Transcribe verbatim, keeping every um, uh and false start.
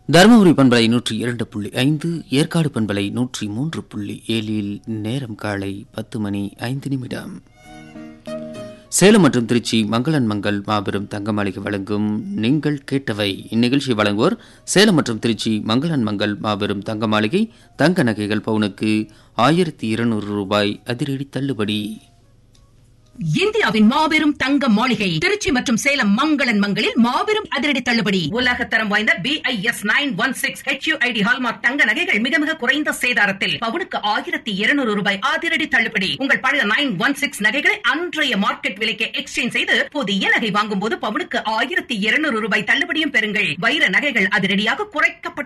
தருமபுரி பண்பலை நூற்றி இரண்டு புள்ளி ஐந்து, ஏற்காடு பண்பலை நூற்றி மூன்று புள்ளி ஏழில் நேரம் காலை பத்து மணி ஐந்து நிமிடம். சேலம் மற்றும் திருச்சி மங்களன் மங்கள் மாபெரும் தங்க மாளிகை வழங்கும் நீங்கள் கேட்டவை. இந்நிகழ்ச்சியை வழங்குவோர் சேலம் மற்றும் திருச்சி மங்களன் மங்கள் மாபெரும் தங்க மாளிகை. தங்க நகைகள் பவுனுக்கு ஆயிரத்தி இருநூறு ரூபாய் அதிரடி தள்ளுபடி. இந்தியாவின் மாபெரும் தங்க மாளிகை திருச்சி மற்றும் சேலம் மங்களன் மங்களில் மாபெரும் அதிரடி தள்ளுபடி. உலகத்தரம் வாய்ந்த B I S nine one six H you I D hallmark தங்க நகைகள் மிக மிக குறைந்த சேதாரத்தில் பவுனுக்கு ஆயிரத்தி இருநூறு ரூபாய் அதிரடி தள்ளுபடி. உங்கள் பழைய நைன் ஒன் சிக்ஸ் நகைகளை அன்றைய மார்க்கெட் விலைக்கு எக்ஸ்சேஞ்ச் செய்து புதிய நகை வாங்கும் போது பவுனுக்கு ஆயிரத்தி இருநூறு ரூபாய் தள்ளுபடியும் பெறுங்கள். வைர நகைகள் அதிரடியாக குறைக்கப்பட்ட